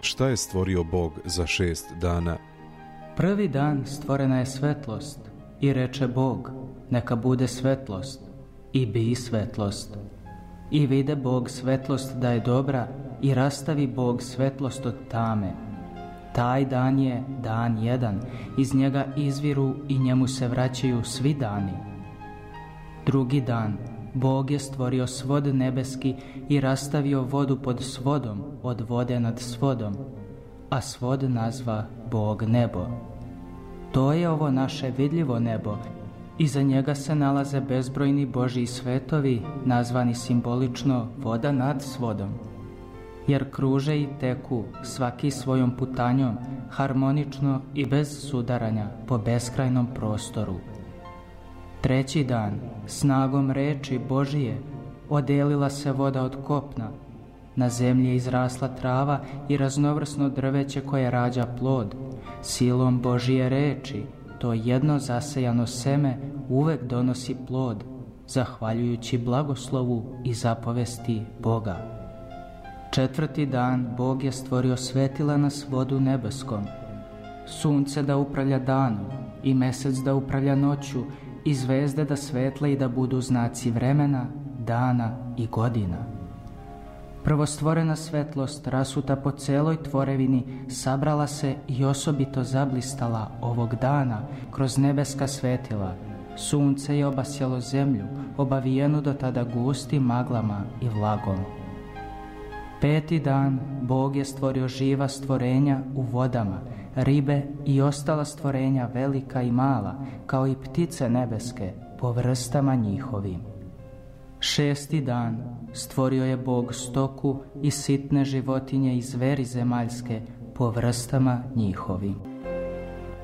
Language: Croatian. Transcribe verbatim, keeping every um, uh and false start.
Šta je stvorio Bog za šest dana? Prvi dan stvorena je svetlost i reče Bog, neka bude svetlost, i bi svetlost. I vide Bog svetlost da je dobra i rastavi Bog svetlost od tame. Taj dan je dan jedan, iz njega izviru i njemu se vraćaju svi dani. Drugi dan Bog je stvorio svod nebeski i rastavio vodu pod svodom, od vode nad svodom, a svod nazva Bog nebo. To je ovo naše vidljivo nebo, iza njega se nalaze bezbrojni Božji svetovi, nazvani simbolično voda nad svodom, jer kruže i teku svaki svojom putanjom, harmonično i bez sudaranja po beskrajnom prostoru. Treći dan, snagom reči Božije, odelila se voda od kopna, na zemlji je izrasla trava i raznovrsno drveće koje rađa plod. Silom Božije reči, to jedno zasejano seme uvek donosi plod, zahvaljujući blagoslovu i zapovesti Boga. Četvrti dan Bog je stvorio svetila na svodu nebeskom, sunce da upravlja danom i mesec da upravlja noću i zvezde da svetle i da budu znaci vremena, dana i godina. Prvostvorena svetlost rasuta po celoj tvorevini sabrala se i osobito zablistala ovog dana kroz nebeska svetila. Sunce je obasjalo zemlju, obavijenu do tada gustim maglama i vlagom. Peti dan Bog je stvorio živa stvorenja u vodama, ribe i ostala stvorenja velika i mala, kao i ptice nebeske po vrstama njihovim. Šesti dan stvorio je Bog stoku i sitne životinje i zveri zemaljske po vrstama njihovim.